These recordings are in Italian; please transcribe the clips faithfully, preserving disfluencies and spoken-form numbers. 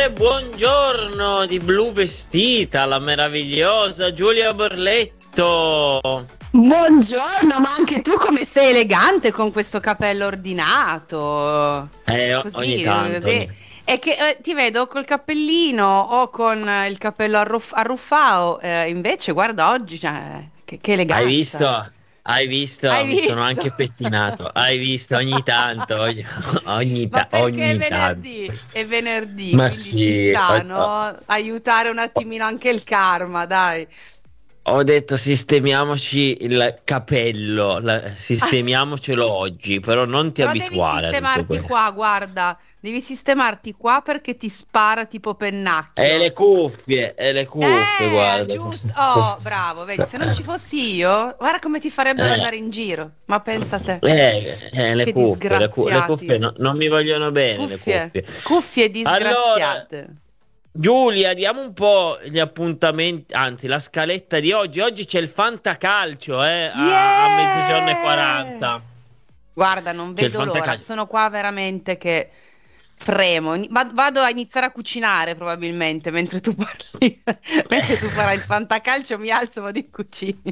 E buongiorno di blu vestita, la meravigliosa Giulia Borletto. Buongiorno, ma anche tu come sei elegante con questo capello ordinato. Eh, Così, ogni tanto. eh, è che eh, ti vedo col cappellino o con eh, il cappello arruff- arruffao, eh, invece guarda oggi, cioè, che, che eleganza. Hai visto? Hai visto? Hai Mi visto? sono anche pettinato. Hai visto? Ogni tanto, ogni, ogni, Ma ta- perché ogni è tanto. venerdì? È venerdì, Ma quindi ci sì, sta, ho, no? Aiutare un attimino anche il karma, dai. ho detto sistemiamoci il capello, la- sistemiamocelo oggi, però non ti Però devi abituare a tutto sistemarti questo. qua, guarda, devi sistemarti qua perché ti spara tipo E le pennacchio. cuffie, e le cuffie, Eh, guarda. giusto. Oh, bravo, vedi, se non ci fossi io, guarda come ti farebbero Eh. andare in giro. Ma pensa a te, Eh, eh, le che cuffie, le, cu- le cuffie disgraziati. no- non mi vogliono bene, le Cuffie, cuffie. cuffie Allora, disgraziate. Giulia, diamo un po' gli appuntamenti, anzi la scaletta di oggi. Oggi c'è il Fantacalcio, eh, a, a mezzogiorno e Yeah! quaranta. Guarda, non C'è il vedo l'ora, Fantacalcio. sono qua veramente che fremo. Ni- va- Vado a iniziare a cucinare probabilmente mentre tu parli, mentre tu farai il fantacalcio, mi alzo e vado in cucina.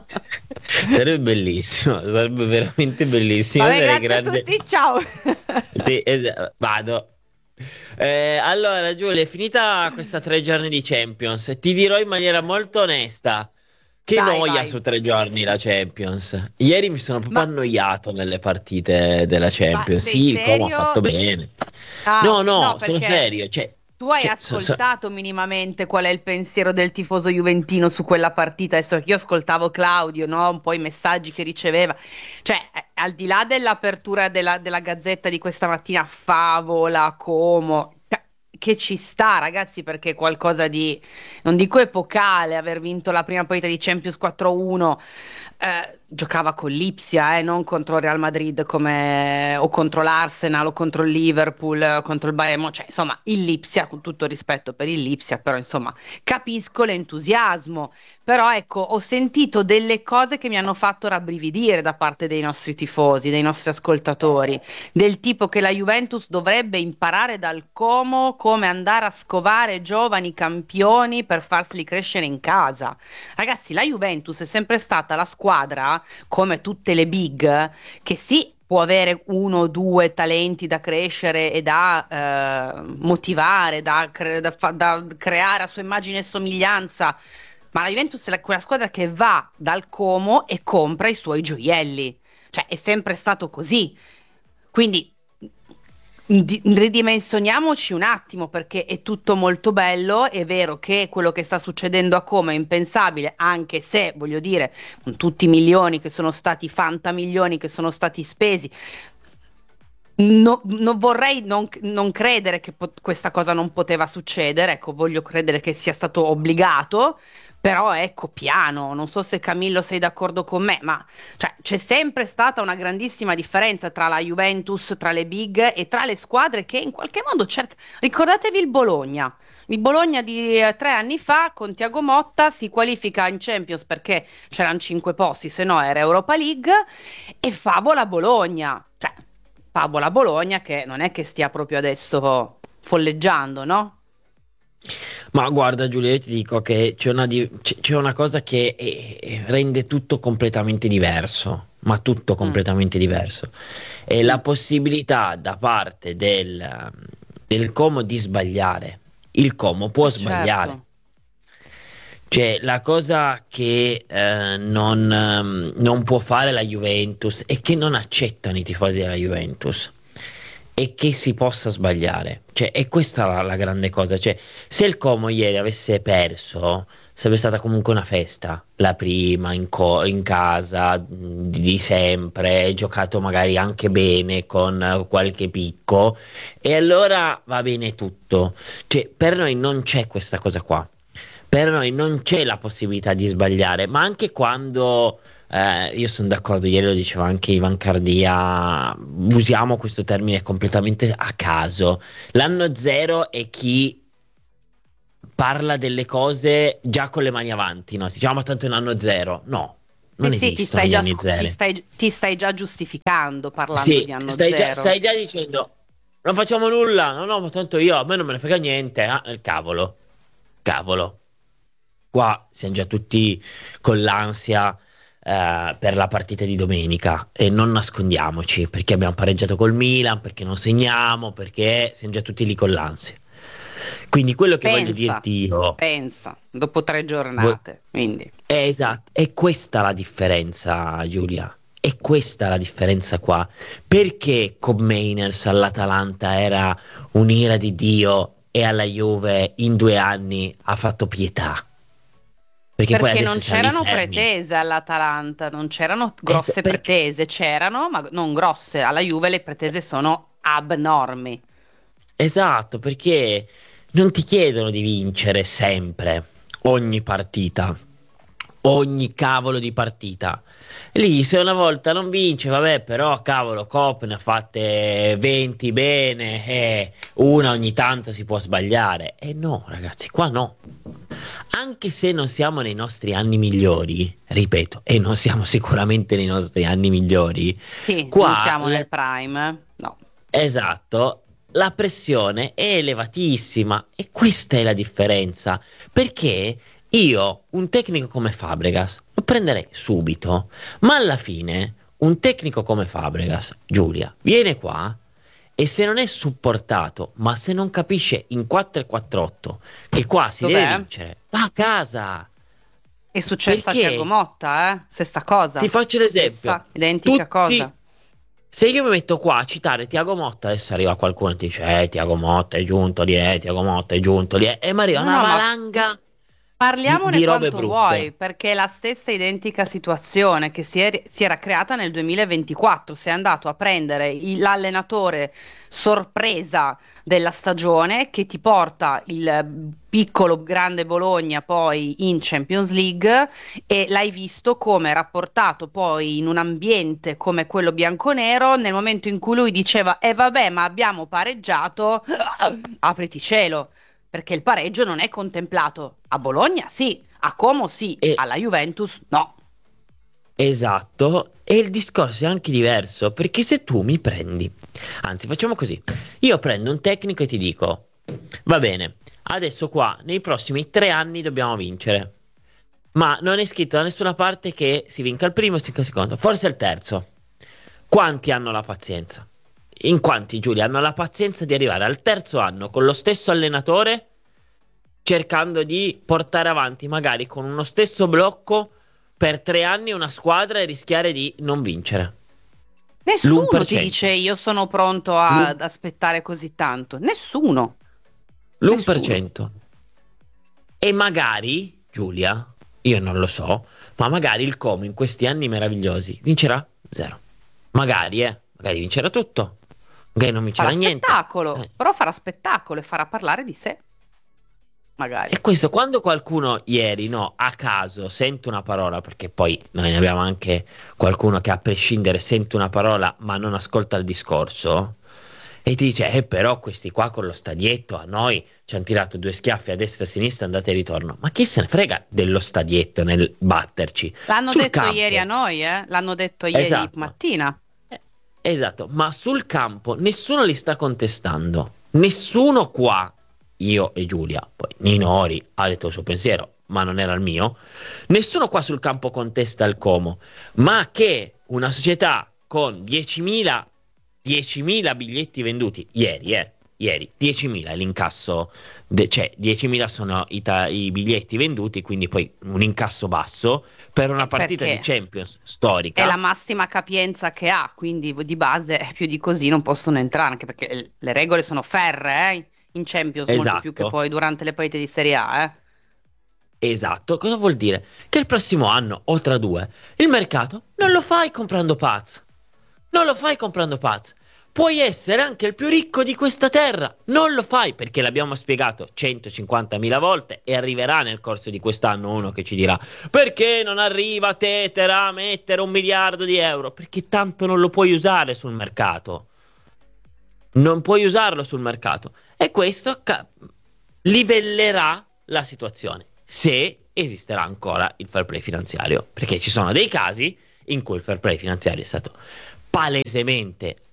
Sarebbe bellissimo, sarebbe veramente bellissimo. Vabbè, Sarei grazie a grande. tutti, ciao. Sì, es- vado. Eh, allora, Giulia, è finita questa tre giorni di Champions. Ti dirò in maniera molto onesta che Dai, noia vai. su tre giorni la Champions. Ieri mi sono proprio Ma, annoiato nelle partite della ma Champions. sei Sì, il Como ha serio? fatto bene. Ah, No, ok. No, no, sono perché serio. Cioè, tu hai cioè, so- so- ascoltato minimamente qual è il pensiero del tifoso juventino su quella partita. Adesso io ascoltavo Claudio, no? Un po' i messaggi che riceveva. Cioè, eh, al di là dell'apertura della, della Gazzetta di questa mattina, Favola, Como, cioè, che ci sta, ragazzi, perché è qualcosa di, non dico epocale, aver vinto la prima partita di Champions quattro a uno. Eh, giocava con l'Ipsia, eh, non contro il Real Madrid come, o contro l'Arsenal o contro il Liverpool, o contro il Bayern, Mo- cioè insomma il l'Ipsia, con tutto rispetto per il l'Ipsia, però insomma capisco l'entusiasmo, però ecco ho sentito delle cose che mi hanno fatto rabbrividire da parte dei nostri tifosi, dei nostri ascoltatori, del tipo che la Juventus dovrebbe imparare dal Como come andare a scovare giovani campioni per farseli crescere in casa. Ragazzi, la Juventus è sempre stata la squadra, come tutte le big, che sì, può avere uno o due talenti da crescere e da eh, motivare, da, cre- da fa- da creare a sua immagine e somiglianza, ma la Juventus è la- quella squadra che va dal Como e compra i suoi gioielli. Cioè, è sempre stato così. Quindi di- ridimensioniamoci un attimo perché è tutto molto bello, è vero che quello che sta succedendo a Como è impensabile, anche se, voglio dire, con tutti i milioni che sono stati, fantamilioni che sono stati spesi, no- non vorrei non, non credere che pot- questa cosa non poteva succedere, ecco, voglio credere che sia stato obbligato, però ecco, piano, non so se Camillo sei d'accordo con me, ma cioè, c'è sempre stata una grandissima differenza tra la Juventus, tra le big e tra le squadre che in qualche modo cercano. Ricordatevi il Bologna. Il Bologna di eh, tre anni fa con Thiago Motta si qualifica in Champions perché c'erano cinque posti, se no era Europa League e favola Bologna. Cioè, favola Bologna che non è che stia proprio adesso folleggiando, no? Ma guarda Giulia, io ti dico che c'è una, di- c'è c'è una cosa che eh, rende tutto completamente diverso, ma tutto Mm, completamente diverso. È la mm, possibilità da parte del, del Como di sbagliare. Il Como può ma sbagliare. certo, Cioè, la cosa che eh, non, ehm, non può fare la Juventus e che non accettano i tifosi della Juventus è che si possa sbagliare. Cioè, è questa la, la grande cosa. Cioè, se il Como ieri avesse perso, sarebbe stata comunque una festa, la prima in, co- in casa mh, di, di sempre, giocato magari anche bene con eh, qualche picco, e allora va bene tutto. Cioè, per noi non c'è questa cosa qua. Per noi non c'è la possibilità di sbagliare, ma anche quando eh, io sono d'accordo, ieri lo diceva anche Ivan Cardia, usiamo questo termine completamente a caso. L'anno zero è chi parla delle cose già con le mani avanti, no? Si diciamo, ma tanto è un anno zero. No, sì, non sì, ti esistono stai gli già, anni scu- ti zero. stai, ti stai già giustificando parlando Sì, di anno stai già, zero. stai già dicendo. non facciamo nulla, no, no, ma tanto io, a me non me ne frega niente, ah, il cavolo, cavolo, qua siamo già tutti con l'ansia eh, per la partita di domenica e non nascondiamoci, perché abbiamo pareggiato col Milan, perché non segniamo, perché siamo già tutti lì con l'ansia. Quindi quello che voglio Pensa, dirti io, pensa, dopo tre vo- giornate, quindi. è esatto, è questa la differenza, Giulia. È questa la differenza qua. Perché con Mainers all'Atalanta era un'ira di Dio e alla Juve in due anni ha fatto pietà? Perché poi Perché non adesso siamo lì c'erano fermi. pretese all'Atalanta, non c'erano Es- grosse perché- pretese, c'erano, ma non grosse. Alla Juve le pretese sono abnormi. esatto, perché non ti chiedono di vincere sempre, ogni partita, ogni cavolo di partita. Lì se una volta non vince, vabbè, però cavolo, Cop ne ha fatte venti bene, e una ogni tanto si può sbagliare. E no, ragazzi, qua no. Anche se non siamo nei nostri anni migliori, ripeto, e non siamo sicuramente nei nostri anni migliori, Sì, non qua, siamo l- nel prime, no. esatto, la pressione è elevatissima e questa è la differenza. Perché io, un tecnico come Fabregas, lo prenderei subito, ma alla fine un tecnico come Fabregas, Giulia, viene qua e se non è supportato, ma se non capisce in quattro quattro otto che qua si deve Dov'è? vincere, va a casa. È successo a Thiago Perché? Motta, eh? Stessa Ti cosa, faccio l'esempio. stessa, identica cosa. Tutti, se io mi metto qua a citare Tiago Motta, adesso arriva qualcuno e ti dice, eh, Tiago Motta è giunto lì, eh, Tiago Motta è giunto lì, eh, e mi arriva No, una no, ma valanga di, parliamone di robe quanto vuoi, brutte. perché è la stessa identica situazione che si, è- si era creata nel duemilaventiquattro. Sei andato a prendere il- l'allenatore sorpresa della stagione che ti porta il piccolo grande Bologna poi in Champions League e l'hai visto come rapportato poi in un ambiente come quello bianconero nel momento in cui lui diceva: E vabbè, ma abbiamo pareggiato, apriti cielo perché il pareggio non è contemplato. A Bologna sì, a Como sì, E, alla Juventus no. esatto, e il discorso è anche diverso, perché se tu mi prendi, anzi facciamo così, io prendo un tecnico e ti dico, va bene, adesso qua nei prossimi tre anni dobbiamo vincere, ma non è scritto da nessuna parte che si vinca il primo, si vinca il secondo, forse il terzo. Quanti hanno la pazienza? In quanti, Giulia, hanno la pazienza di arrivare al terzo anno con lo stesso allenatore, cercando di portare avanti magari con uno stesso blocco per tre anni una squadra e rischiare di non vincere? Nessuno ti L'uno per cento. dice io sono pronto a- ad aspettare così tanto. Nessuno, nessuno. L'uno per cento. E magari, Giulia, io non lo so, ma magari il Como in questi anni meravigliosi vincerà zero. Magari, eh, magari vincerà tutto, magari non vincerà Farà niente. spettacolo, Eh, però farà spettacolo e farà parlare di sé, magari. E questo quando qualcuno ieri, no, a caso sente una parola, perché poi noi ne abbiamo anche qualcuno che a prescindere sente una parola ma non ascolta il discorso, e ti dice, eh però questi qua con lo stadietto a noi ci hanno tirato due schiaffi a destra e a sinistra, andate e ritorno. Ma chi se ne frega dello stadietto nel batterci? L'hanno Sul detto ieri a campo, noi, eh? L'hanno detto ieri esatto. mattina. Eh, Esatto, ma sul campo nessuno li sta contestando. Nessuno qua, io e Giulia, poi Ninori ha detto il suo pensiero, ma non era il mio. Nessuno qua sul campo contesta il Como, ma che una società con diecimila diecimila biglietti venduti ieri, eh, ieri diecimila è l'incasso, de- cioè diecimila sono i, ta- i biglietti venduti, quindi poi un incasso basso per una Eh, partita di perché Champions è la storica. massima capienza che ha, quindi di base eh, più di così non possono entrare, anche perché l- le regole sono ferree, eh, in Champions molto più che Esatto. poi durante le partite di Serie A, eh. Esatto, cosa vuol dire? Che il prossimo anno o tra due il mercato non lo fai comprando Paz, non lo fai comprando Paz. Puoi essere anche il più ricco di questa terra, non lo fai perché l'abbiamo spiegato centocinquantamila volte e arriverà nel corso di quest'anno uno che ci dirà perché non arriva Tetera a mettere un miliardo di euro? Perché tanto non lo puoi usare sul mercato, non puoi usarlo sul mercato e questo ca- livellerà la situazione se esisterà ancora il fair play finanziario, perché ci sono dei casi in cui il fair play finanziario è stato palesemente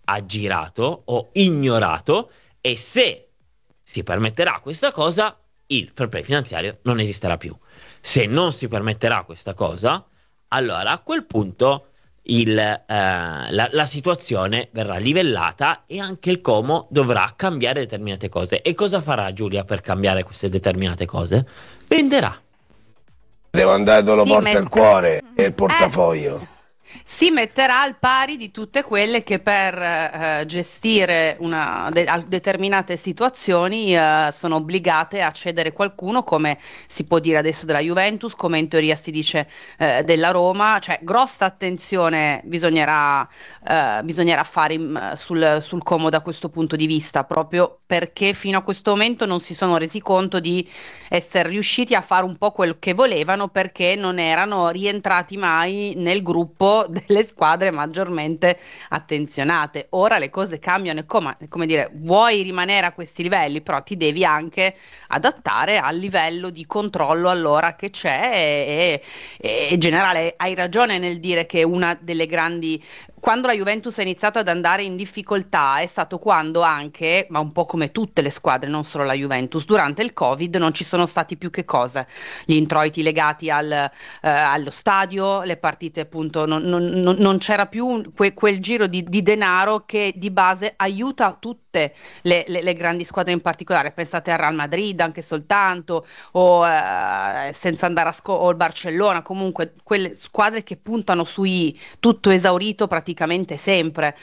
aggirato o ignorato, e se si permetterà questa cosa, il fair play finanziario non esisterà più. Se non si permetterà questa cosa, allora a quel punto il, eh, la, la situazione verrà livellata e anche il Como dovrà cambiare determinate cose. E cosa farà Giulia per cambiare queste determinate cose? Venderà. Devo andare dove lo Sì, porta met- il cuore e il Eh, portafoglio. si metterà al pari di tutte quelle che per eh, gestire una, de- al- determinate situazioni eh, sono obbligate a cedere qualcuno, come si può dire adesso della Juventus, come in teoria si dice eh, della Roma. Cioè, grossa attenzione bisognerà, eh, bisognerà fare in- sul, sul Como da questo punto di vista, proprio perché fino a questo momento non si sono resi conto di essere riusciti a fare un po' quel che volevano, perché non erano rientrati mai nel gruppo delle squadre maggiormente attenzionate. Ora le cose cambiano e come, come dire, vuoi rimanere a questi livelli, però ti devi anche adattare al livello di controllo allora che c'è e, e, e generale, hai ragione nel dire che una delle grandi, quando la Juventus ha iniziato ad andare in difficoltà è stato quando anche, ma un po' come tutte le squadre, non solo la Juventus, durante il Covid non ci sono stati più che cosa? Gli introiti legati al, eh, allo stadio, le partite appunto, non, non- non- non c'era più un- que- quel giro di, di denaro che di base aiuta tutte le, le- le grandi squadre in particolare. Pensate al Real Madrid anche soltanto, o eh, senza andare a sco- o il Barcellona, comunque quelle squadre che puntano sui tutto esaurito praticamente sempre.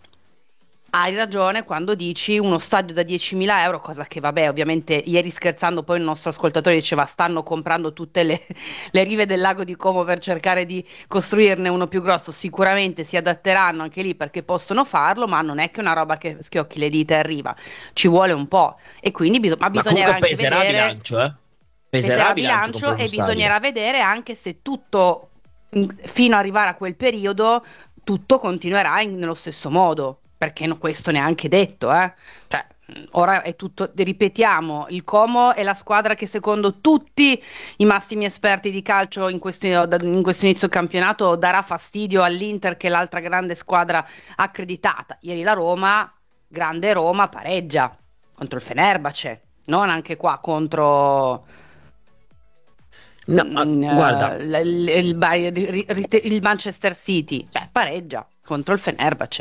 Hai ragione quando dici uno stadio da diecimila euro, cosa che vabbè, ovviamente ieri scherzando poi il nostro ascoltatore diceva stanno comprando tutte le, le rive del lago di Como per cercare di costruirne uno più grosso. Sicuramente si adatteranno anche lì perché possono farlo, ma non è che una roba che schiocchi le dita e arriva, ci vuole un po'. E quindi bis- ma Ma bisognerà comunque anche peserà a vedere, bilancio, eh? Peserà peserà a bilancio bilancio comprare e uno stadio. bisognerà vedere anche se tutto, in- fino ad arrivare a quel periodo, tutto continuerà in- nello stesso modo, perché no- questo neanche detto, eh. Cioè, mh, ora è tutto, ripetiamo, il Como è la squadra che secondo tutti i massimi esperti di calcio in questo, in questo inizio campionato darà fastidio all'Inter, che è l'altra grande squadra accreditata. Ieri la Roma, grande Roma, pareggia contro il Fenerbahce, non anche qua contro No, ah, mm, guarda, eh, l- l- il, Bayern- ri- ri- il Manchester City, cioè pareggia contro il Fenerbahce,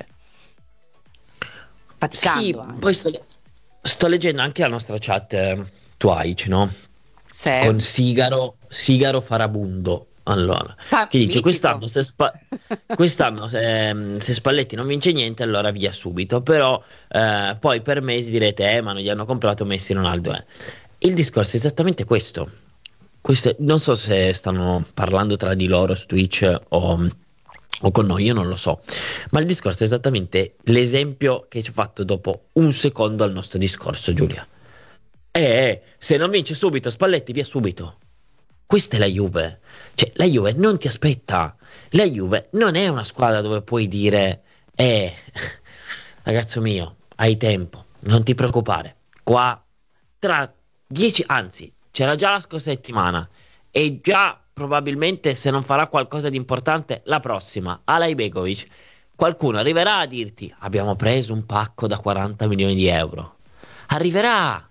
sì, faticando poi anche. sto, sto leggendo anche la nostra chat eh, Twitch, no? Se, Con Sigaro, Sigaro Farabundo. Allora, fa- che dice mitico. quest'anno se, Spa- quest'anno se, se Spalletti non vince niente, allora via subito. Però eh, poi per mesi direte, eh, ma non gli hanno comprato Messi e Ronaldo. eh. Il discorso è esattamente questo. Questo è- non so se stanno parlando tra di loro su Twitch o, o con noi, io non lo so. Ma il discorso è esattamente l'esempio che ci ho fatto dopo un secondo al nostro discorso, Giulia. Eh, eh, se non vince subito Spalletti, via subito. Questa è la Juve. Cioè, la Juve non ti aspetta. La Juve non è una squadra dove puoi dire, eh, ragazzo mio, hai tempo, non ti preoccupare. Qua, tra dieci, anzi, c'era già la scorsa settimana e già probabilmente se non farà qualcosa di importante la prossima, Alay Begovic, qualcuno arriverà a dirti, abbiamo preso un pacco da quaranta milioni di euro. Arriverà,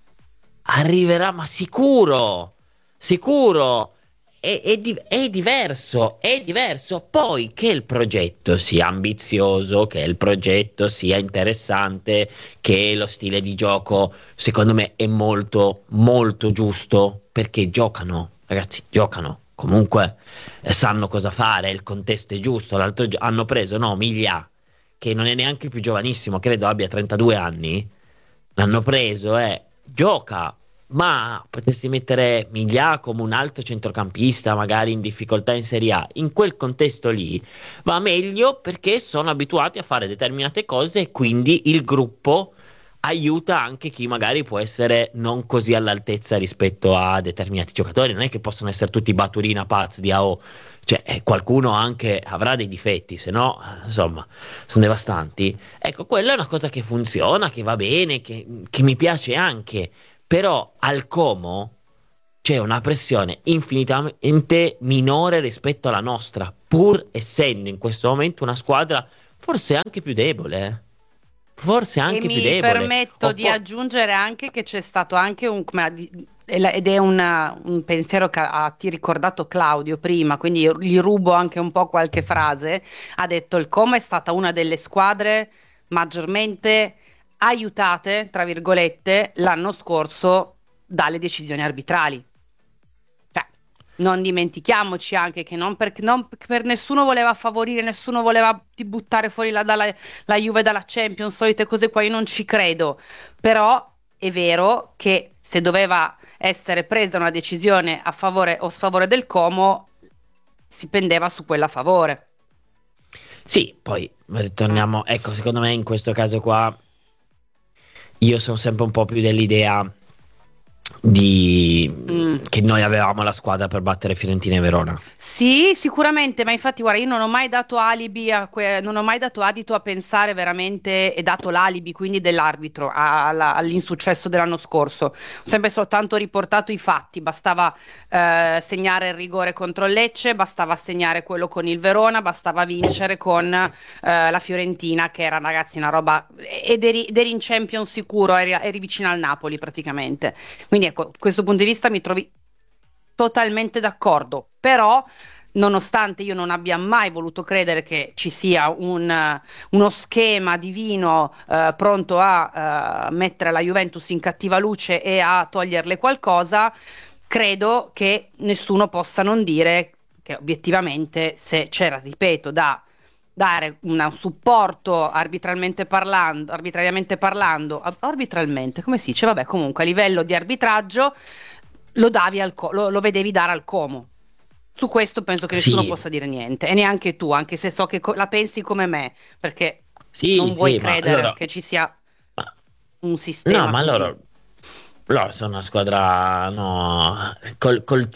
arriverà, ma sicuro. Sicuro, è, è di- è diverso, è diverso. Poi che il progetto sia ambizioso, che il progetto sia interessante, che lo stile di gioco, secondo me, è molto, molto giusto, perché giocano, ragazzi, giocano. Comunque eh, sanno cosa fare, il contesto è giusto. L'altro gio- hanno preso, no, Miglia, che non è neanche più giovanissimo, credo abbia trentadue anni. L'hanno preso e gioca, ma potresti mettere Miglià come un altro centrocampista, magari in difficoltà in Serie A. In quel contesto lì va meglio perché sono abituati a fare determinate cose e quindi il gruppo aiuta anche chi magari può essere non così all'altezza rispetto a determinati giocatori. Non è che possono essere tutti Baturina, Pazzi, A O. Cioè, eh, qualcuno anche avrà dei difetti, se no, eh, insomma, sono devastanti. Ecco, quella è una cosa che funziona, che va bene, che, che mi piace anche. Però al Como c'è una pressione infinitamente minore rispetto alla nostra, pur essendo in questo momento una squadra forse anche più debole, eh. Forse E anche più mi debole. permetto O di fo- aggiungere anche che c'è stato anche un, come di- ed è una- un pensiero che ha ti ricordato Claudio prima, quindi io gli rubo anche un po' qualche frase. Ha detto il Como è stata una delle squadre maggiormente aiutate, tra virgolette, l'anno scorso dalle decisioni arbitrali. Cioè, non dimentichiamoci anche che non per, non per nessuno voleva favorire, nessuno voleva ti buttare fuori la, dalla, la Juve dalla Champions, solite cose qua, io non ci credo. Però è vero che se doveva essere presa una decisione a favore o sfavore del Como, si pendeva su quella a favore. Sì, poi Eh. torniamo, ecco, secondo me in questo caso qua io sono sempre un po' più dell'idea di Mm. che noi avevamo la squadra per battere Fiorentina e Verona. Sì, sicuramente, ma infatti, guarda, io non ho mai dato alibi a que- non ho mai dato adito a pensare veramente e dato l'alibi quindi dell'arbitro a- alla- all'insuccesso dell'anno scorso. Ho sempre soltanto riportato i fatti, bastava eh, segnare il rigore contro il Lecce, bastava segnare quello con il Verona, bastava vincere con eh, la Fiorentina, che era ragazzi una roba ed eri, ed eri in Champions sicuro, eri, eri vicino al Napoli praticamente. Quindi ecco, da questo punto di vista mi trovi totalmente d'accordo, però nonostante io non abbia mai voluto credere che ci sia un, eh, uno schema divino eh, pronto a eh, mettere la Juventus in cattiva luce e a toglierle qualcosa, credo che nessuno possa non dire che obiettivamente se c'era, ripeto, da dare un supporto arbitralmente parlando, arbitrariamente parlando, ar- arbitralmente, come si dice? Vabbè, comunque a livello di arbitraggio lo davi al Co- lo, lo vedevi dare al Como. Su questo penso che nessuno Sì, possa dire niente, e neanche tu, anche se so che co- la pensi come me, perché sì, non vuoi sì, ma credere loro, che ci sia ma- un no, sistema ma così. loro, loro sono una squadra, no, col, col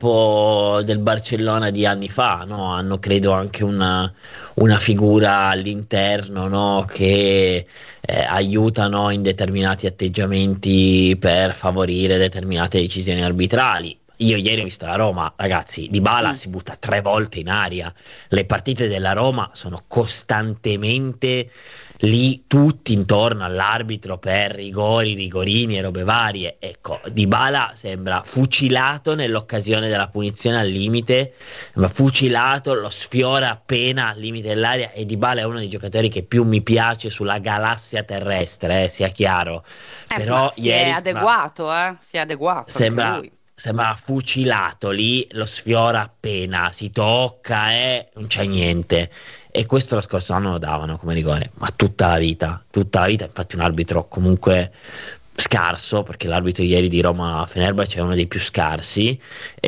ceppo del Barcellona di anni fa, no? Hanno credo anche una, una figura all'interno, no? Che eh, aiutano in determinati atteggiamenti per favorire determinate decisioni arbitrali. Io ieri ho visto la Roma, ragazzi, Dybala Mm. si butta tre volte in aria. Le partite della Roma sono costantemente lì tutti intorno all'arbitro per rigori, rigorini e robe varie. Ecco, Dybala sembra fucilato nell'occasione della punizione al limite, ma fucilato, lo sfiora appena al limite dell'area e Dybala è uno dei giocatori che più mi piace sulla galassia terrestre, eh, sia chiaro. Eh, ma Però si è ieri sembra adeguato, eh? Si è adeguato anche Sembra, lui. sembra fucilato lì, lo sfiora appena, si tocca e non c'è niente. E questo lo scorso anno lo davano come rigore, ma tutta la vita, tutta la vita. Infatti un arbitro comunque scarso, perché l'arbitro ieri di Roma-Fenerbahce è uno dei più scarsi,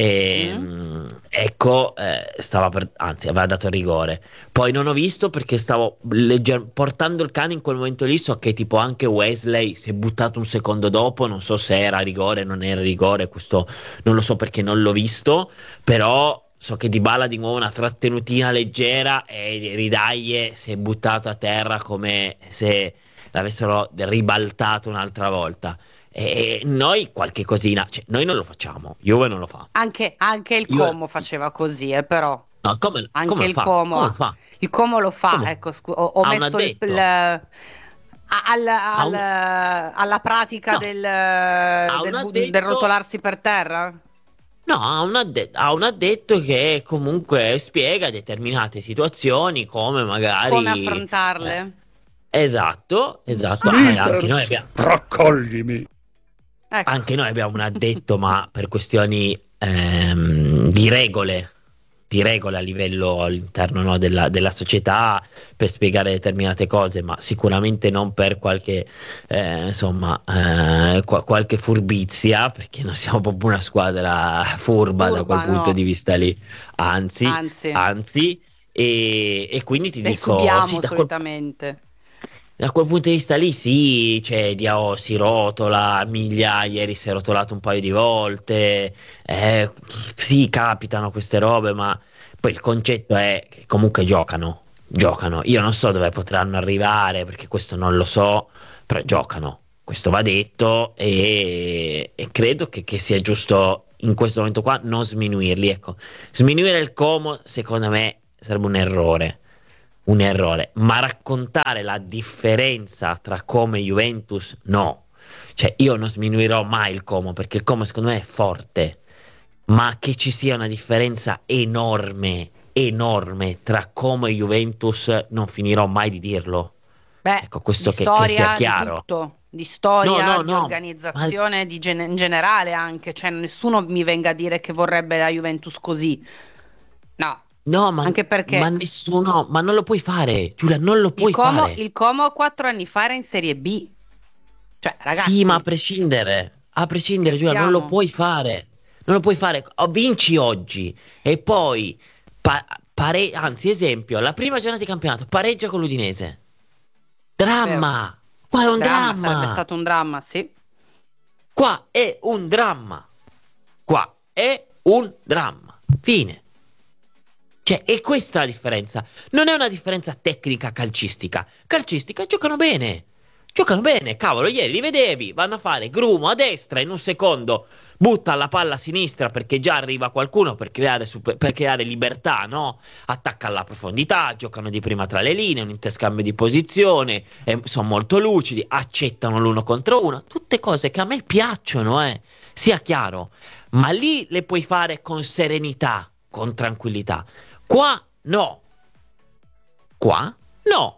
e, Mm? mh, ecco, eh, stava per, anzi aveva dato il rigore. Poi non ho visto perché stavo legger- portando il cane in quel momento lì, so che tipo anche Wesley si è buttato un secondo dopo, non so se era rigore, non era rigore, questo non lo so perché non l'ho visto, però so che Dybala di nuovo una trattenutina leggera e Ridaglie si è buttato a terra come se l'avessero ribaltato un'altra volta. E noi qualche cosina, cioè noi non lo facciamo, Juve non lo fa. Anche, anche il Juve, Como faceva così, eh, però. no, come, come Anche lo il fa? Como, Come lo ha- fa? il Como lo fa, Come? ecco, scu- ho, ho Ha un messo il, il- addetto, a- al- ha al- un, alla pratica no, del, ha un del bu- del addetto. rotolarsi per terra. No, ha un, adde- ha un addetto che comunque spiega determinate situazioni come Come magari eh, affrontarle? esatto, esatto. Ah, anche noi Peters, abbiamo, raccoglimi. Ecco, anche noi abbiamo un addetto, ma per questioni ehm, di regole, di regole a livello all'interno, no, della, della società per spiegare determinate cose, ma sicuramente non per qualche, eh, insomma, eh, qua- qualche furbizia, perché non siamo proprio una squadra furba da quel turba, punto di no, vista lì, anzi, anzi, anzi, e, e quindi ti le dico, sì, subiamo da quel, solitamente. da quel punto di vista lì sì, cioè Diao si rotola, Miglia ieri si è rotolato un paio di volte, eh, sì, capitano queste robe, ma poi il concetto è che comunque giocano, giocano. Io non so dove potranno arrivare, perché questo non lo so, però giocano, questo va detto e, e credo che, che sia giusto in questo momento qua non sminuirli, ecco. Sminuire il Como secondo me sarebbe un errore un errore, ma raccontare la differenza tra Como e Juventus, no. Cioè, io non sminuirò mai il Como, perché il Como secondo me è forte, ma che ci sia una differenza enorme, enorme tra Como e Juventus, non finirò mai di dirlo. Beh, Ecco, questo di che, che sia storia, di chiaro. tutto, di storia, No, no, di no, ma, organizzazione, di gen- in generale anche, cioè nessuno mi venga a dire che vorrebbe la Juventus così. No, no, ma, anche ma perché nessuno, ma non lo puoi fare, Giulia, non lo il puoi Como, fare. il Como quattro anni fa era in Serie B. Cioè, Sì, ma a ragazzi, prescindere, a prescindere, Giulia, non lo scherziamo. puoi fare. Non lo puoi fare. O vinci oggi e poi pa- pare- anzi, esempio, la prima giornata di campionato pareggia con l'Udinese. Vero. Dramma! Qua è un Dramma, sarebbe dramma! stato un dramma, sì. Qua è un dramma! Qua è un dramma. Fine. Cioè, è questa la differenza. Non è una differenza tecnica calcistica. Calcistica giocano bene. Giocano bene, cavolo, ieri li vedevi, vanno a fare grumo a destra in un secondo, butta la palla a sinistra perché già arriva qualcuno per creare, super- per creare libertà, no? Attacca alla profondità, giocano di prima tra le linee, un interscambio di posizione, eh, sono molto lucidi, accettano l'uno contro uno, tutte cose che a me piacciono, eh, sia chiaro, ma lì le puoi fare con serenità, con tranquillità. Qua no, qua no.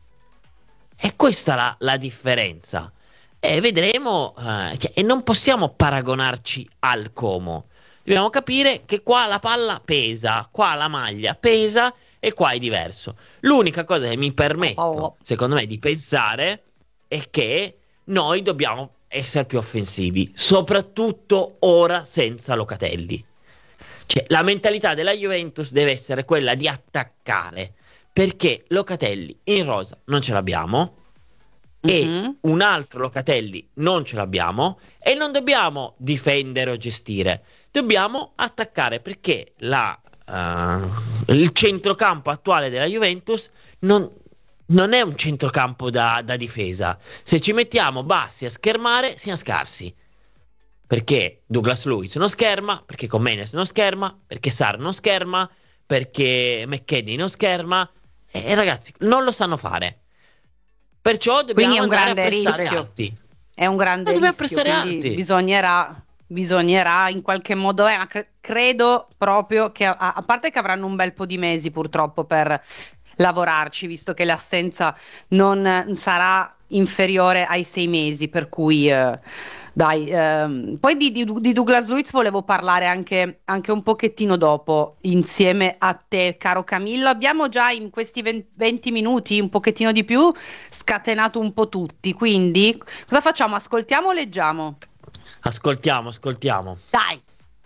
E questa la, la differenza. E vedremo, eh, cioè, e non possiamo paragonarci al Como. Dobbiamo capire che qua la palla pesa, qua la maglia pesa e qua è diverso. L'unica cosa che mi permetto, secondo me, di pensare è che noi dobbiamo essere più offensivi, soprattutto ora senza Locatelli. Cioè, la mentalità della Juventus deve essere quella di attaccare, perché Locatelli in rosa non ce l'abbiamo e Mhm. un altro Locatelli non ce l'abbiamo e non dobbiamo difendere o gestire, dobbiamo attaccare perché la, eh, il centrocampo attuale della Juventus non, non è un centrocampo da, da difesa. Se ci mettiamo bassi a schermare siamo scarsi. Perché Douglas Luiz non scherma, perché Comenes non scherma, perché Sarr non scherma, perché McKennie non scherma. E, e ragazzi, non lo sanno fare. Perciò Quindi dobbiamo è un andare a grande pressare rischio. alti. È un Ma grande dobbiamo rischio, pressare quindi alti. bisognerà, bisognerà in qualche modo, eh, ma cre- credo proprio che, a, a parte che avranno un bel po' di mesi purtroppo per lavorarci, visto che l'assenza non eh, sarà inferiore ai sei mesi, per cui eh, dai, ehm, poi di, di- di Douglas Luiz volevo parlare anche, anche un pochettino dopo, insieme a te, caro Camillo. Abbiamo già in questi venti, venti minuti, un pochettino di più, scatenato un po' tutti, quindi cosa facciamo? Ascoltiamo o leggiamo? Ascoltiamo, ascoltiamo. Dai!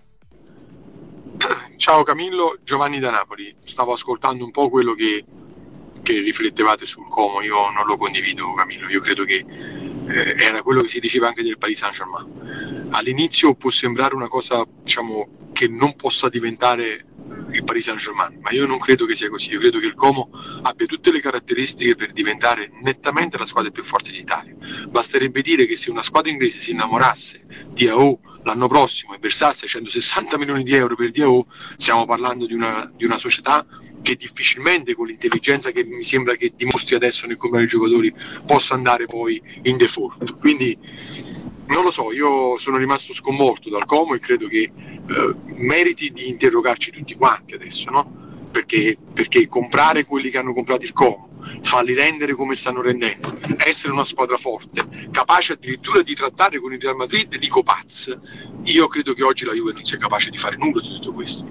Ciao Camillo, Giovanni da Napoli. Stavo ascoltando un po' quello che, che riflettevate sul Como. Io non lo condivido, Camillo. Io credo che eh, era quello che si diceva anche del Paris Saint-Germain. All'inizio può sembrare una cosa, diciamo, che non possa diventare il Paris Saint-Germain, ma io non credo che sia così. Io credo che il Como abbia tutte le caratteristiche per diventare nettamente la squadra più forte d'Italia. Basterebbe dire che se una squadra inglese si innamorasse di A O l'anno prossimo e versasse centosessanta milioni di euro per D A O, stiamo parlando di una, di una società che difficilmente, con l'intelligenza che mi sembra che dimostri adesso nel comprare i giocatori, possa andare poi in default. Quindi non lo so, io sono rimasto sconvolto dal Como e credo che eh, meriti di interrogarci tutti quanti adesso, no? Perché, perché comprare quelli che hanno comprato il Como, farli rendere come stanno rendendo, essere una squadra forte, capace addirittura di trattare con il Real Madrid di Copaz, io credo che oggi la Juve non sia capace di fare nulla di tutto questo.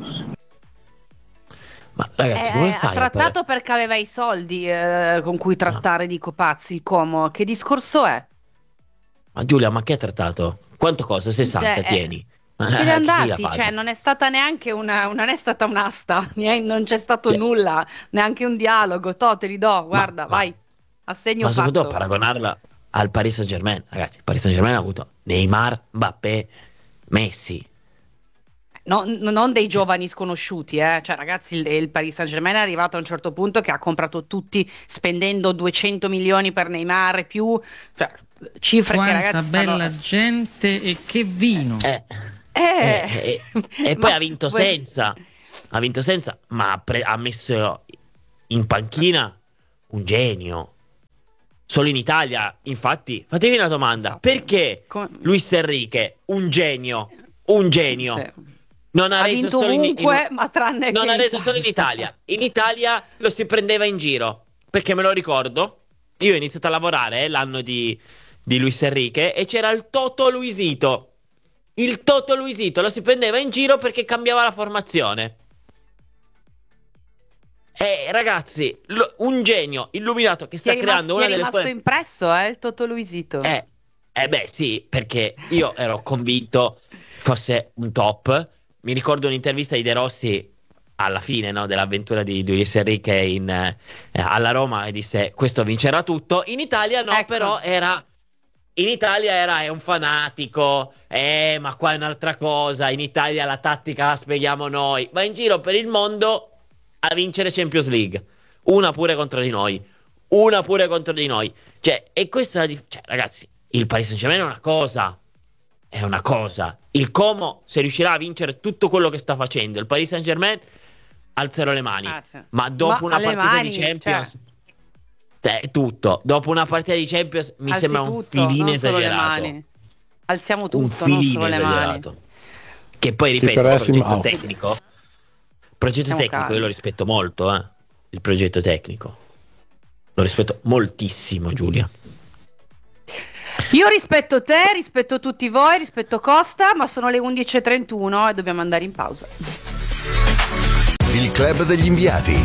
Ma ragazzi, Eh, come ha fai a trattato par- perché aveva i soldi eh, con cui trattare di Copazzi, il Como. Che discorso è? Ma Giulia, ma che ha trattato? Quanto cosa? sessanta, Cioè, eh, tieni. ce li è Chi l'ha andati, paga? cioè non è stata neanche una, non è stata un'asta, niente- non c'è stato Cioè, nulla, neanche un dialogo. To, te li do, ma, guarda, ma- vai, assegno ma soprattutto fatto. paragonarla al Paris Saint-Germain. Ragazzi, il Paris Saint-Germain ha avuto Neymar, Mbappé, Messi. No- no- non dei Cioè, giovani sconosciuti, eh. Cioè, ragazzi, il, il Paris Saint-Germain è arrivato a un certo punto che ha comprato tutti spendendo duecento milioni per Neymar e più, cioè, cifre che Quanta ragazzi bella stanno... gente e che vino. eh, Eh, eh, eh, e poi ma ha vinto voi- senza. Ha vinto senza, ma ha, pre- ha messo in panchina un genio. Solo in Italia, infatti, fatevi una domanda, perché Come- Luis Enrique, un genio, un genio, Sì. non ha, Ha reso vinto solo in, ovunque, in- ma tranne non che ha in reso solo in Italia. In Italia lo si prendeva in giro, perché me lo ricordo, io ho iniziato a lavorare eh, l'anno di, di Luis Enrique e c'era il Toto Luisito. Il Toto Luisito lo si prendeva in giro perché cambiava la formazione. Eh, ragazzi, lo- un genio illuminato che Ti sta è rimasto, creando ti una è delle rimasto squadre. impresso, eh, il Toto Luisito? Eh, eh beh, sì, perché io ero convinto fosse un top. Mi ricordo un'intervista di De Rossi alla fine, no, dell'avventura di, di Luis Enrique in, eh, alla Roma e disse: questo vincerà tutto. In Italia no, Ecco. però era. In Italia era è un fanatico, eh, ma qua è un'altra cosa. In Italia la tattica la spieghiamo noi. Va in giro per il mondo a vincere Champions League. Una pure contro di noi. Una pure contro di noi. Cioè, e questa è la dif- cioè, ragazzi, il Paris Saint-Germain è una cosa. È una cosa. Il Como, se riuscirà a vincere tutto quello che sta facendo, il Paris Saint-Germain, alzerò le mani. Ah, sì. Ma dopo Ma una alle partita mani, di Champions, cioè. eh, tutto. Dopo una partita di Champions mi Alzi sembra un tutto, filino non solo le esagerato. mani. Alziamo tutto, Un non filino solo le mani. esagerato. Che poi, Sì, ripeto, però il si- progetto oh. tecnico. Progetto Siamo tecnico, calmi. io lo rispetto molto, eh. Il progetto tecnico. Lo rispetto moltissimo, Giulia. Io rispetto te, rispetto tutti voi, rispetto Costa, ma sono le undici e trentuno e dobbiamo andare in pausa. Il club degli inviati.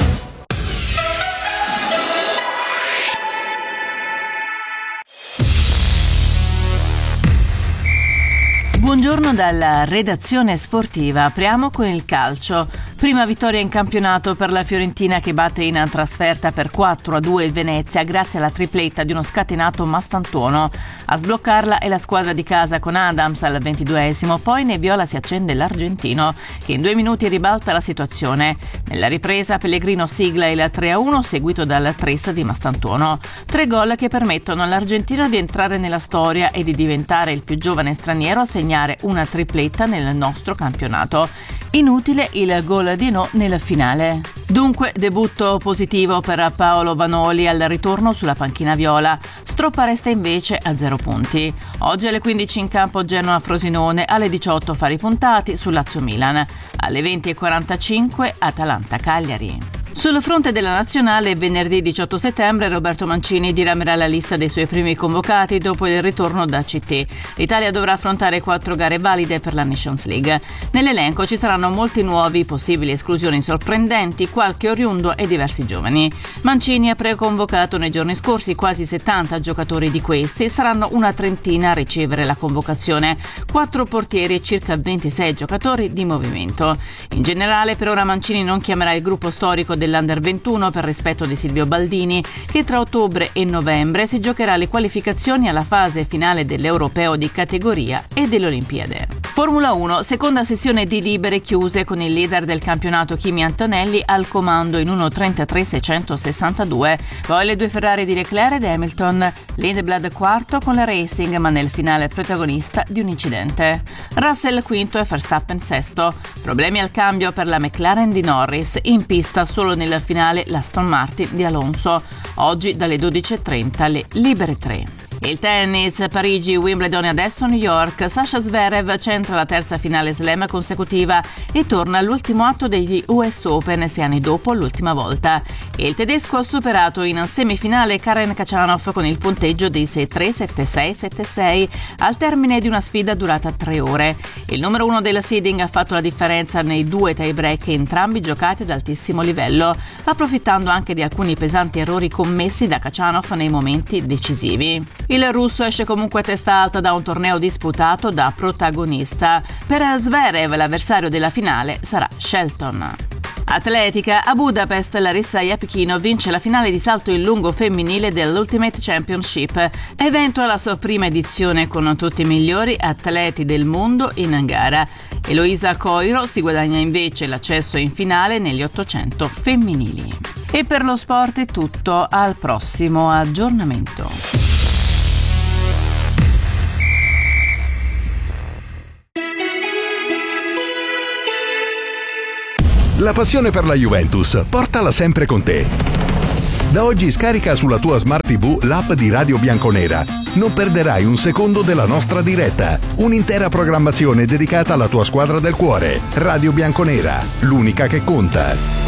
Buongiorno dalla redazione sportiva. Apriamo con il calcio. Prima vittoria in campionato per la Fiorentina che batte in trasferta per quattro a due il Venezia grazie alla tripletta di uno scatenato Mastantuono. A sbloccarla è la squadra di casa con Adams al ventiduesimo, poi nei viola si accende l'argentino che in due minuti ribalta la situazione. Nella ripresa Pellegrino sigla il tre a uno seguito dal tris di Mastantuono. Tre gol che permettono all'argentino di entrare nella storia e di diventare il più giovane straniero a segnare una tripletta nel nostro campionato. Inutile il gol di no nel finale. Dunque debutto positivo per Paolo Vanoli al ritorno sulla panchina viola. Stroppa resta invece a zero punti. Oggi alle quindici in campo Genoa-Frosinone, alle diciotto fari puntati su Lazio-Milan. Alle venti e quarantacinque Atalanta-Cagliari. Sul fronte della nazionale, venerdì diciotto settembre Roberto Mancini diramerà la lista dei suoi primi convocati dopo il ritorno da C T. L'Italia dovrà affrontare quattro gare valide per la Nations League. Nell'elenco ci saranno molti nuovi, possibili esclusioni sorprendenti, qualche oriundo e diversi giovani. Mancini ha preconvocato nei giorni scorsi quasi settanta giocatori, di questi saranno una trentina a ricevere la convocazione, quattro portieri e circa ventisei giocatori di movimento. In generale, per ora Mancini non chiamerà il gruppo storico del dell'Under ventuno per rispetto di Silvio Baldini, che tra ottobre e novembre si giocherà le qualificazioni alla fase finale dell'Europeo di categoria e delle Olimpiadi. Formula uno, seconda sessione di libere chiuse con il leader del campionato Kimi Antonelli al comando in uno trentatré seicentosessantadue, poi le due Ferrari di Leclerc ed Hamilton, Lindblad quarto con la Racing ma nel finale protagonista di un incidente. Russell quinto e Verstappen sesto. Problemi al cambio per la McLaren di Norris, in pista solo nel finale l'Aston Martin di Alonso. Oggi dalle dodici e trenta le libere tre. Il tennis, Parigi, Wimbledon e adesso New York. Sasha Zverev centra la terza finale slam consecutiva e torna all'ultimo atto degli U S Open sei anni dopo l'ultima volta. E il tedesco ha superato in semifinale Karen Khachanov con il punteggio di sei tre sette sei sette sei al termine di una sfida durata tre ore. Il numero uno della seeding ha fatto la differenza nei due tie break, entrambi giocati ad altissimo livello, approfittando anche di alcuni pesanti errori commessi da Khachanov nei momenti decisivi. Il russo esce comunque a testa alta da un torneo disputato da protagonista. Per Zverev l'avversario della finale sarà Shelton. Atletica, a Budapest Larissa Iapchino vince la finale di salto in lungo femminile dell'Ultimate Championship, evento alla sua prima edizione con tutti i migliori atleti del mondo in gara. Eloisa Coiro si guadagna invece l'accesso in finale negli ottocento femminili. E per lo sport è tutto, al prossimo aggiornamento. La passione per la Juventus, portala sempre con te. Da oggi scarica sulla tua Smart tivù l'app di Radio Bianconera. Non perderai un secondo della nostra diretta. Un'intera programmazione dedicata alla tua squadra del cuore. Radio Bianconera, l'unica che conta.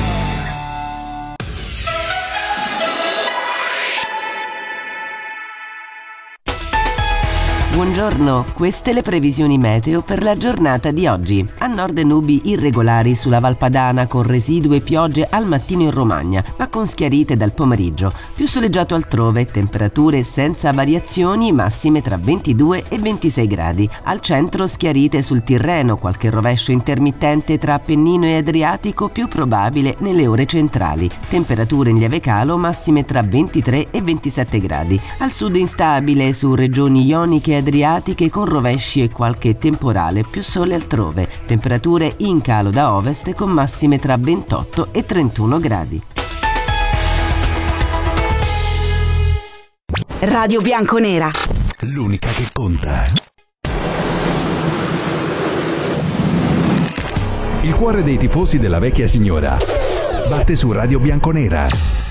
Buongiorno, queste le previsioni meteo per la giornata di oggi. A nord nubi irregolari sulla Valpadana con residue piogge al mattino in Romagna, ma con schiarite dal pomeriggio. Più soleggiato altrove, temperature senza variazioni, massime tra ventidue e ventisei gradi. Al centro schiarite sul Tirreno, qualche rovescio intermittente tra Appennino e Adriatico più probabile nelle ore centrali. Temperature in lieve calo, massime tra ventitré e ventisette gradi. Al sud instabile su regioni ioniche e adriatiche con rovesci e qualche temporale, più sole altrove. Temperature in calo da ovest con massime tra ventotto e trentuno gradi. Radio Bianconera, l'unica che conta. Il cuore dei tifosi della vecchia signora batte su Radio Bianconera.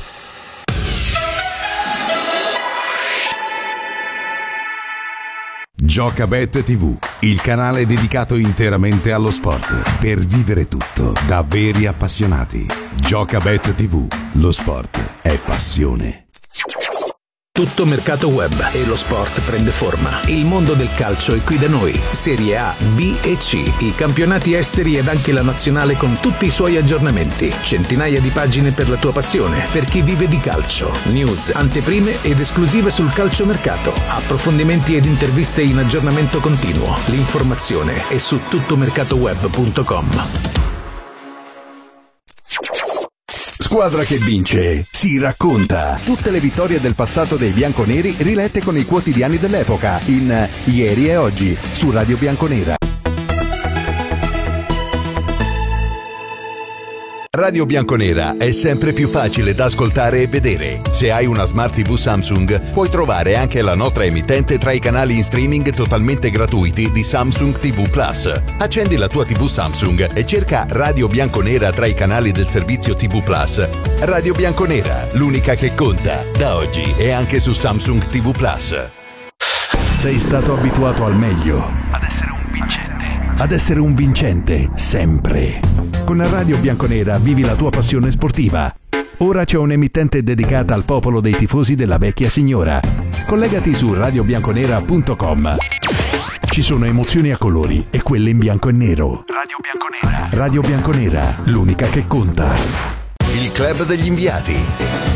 Giocabet tivù, il canale dedicato interamente allo sport, per vivere tutto da veri appassionati. Giocabet tivù, lo sport è passione. Tutto mercato web e lo sport prende forma. Il mondo del calcio è qui da noi. Serie A, B e C, i campionati esteri ed anche la nazionale con tutti i suoi aggiornamenti. Centinaia di pagine per la tua passione, per chi vive di calcio. News, anteprime ed esclusive sul calciomercato. Approfondimenti ed interviste in aggiornamento continuo. L'informazione è su tuttomercatoweb punto com. Squadra che vince si racconta. Tutte le vittorie del passato dei bianconeri rilette con i quotidiani dell'epoca in Ieri e Oggi su Radio Bianconera. Radio Bianconera è sempre più facile da ascoltare e vedere. Se hai una Smart tivù Samsung, puoi trovare anche la nostra emittente tra i canali in streaming totalmente gratuiti di Samsung tivù Plus. Accendi la tua tivù Samsung e cerca Radio Bianconera tra i canali del servizio tivù Plus. Radio Bianconera, l'unica che conta, da oggi e anche su Samsung tivù Plus. Sei stato abituato al meglio, ad essere un vincente, ad essere un vincente sempre. Con Radio Bianconera vivi la tua passione sportiva. Ora c'è un'emittente dedicata al popolo dei tifosi della vecchia signora. Collegati su radio bianconera punto com. Ci sono emozioni a colori e quelle in bianco e nero. Radio Bianconera. Radio Bianconera, l'unica che conta. Il club degli inviati.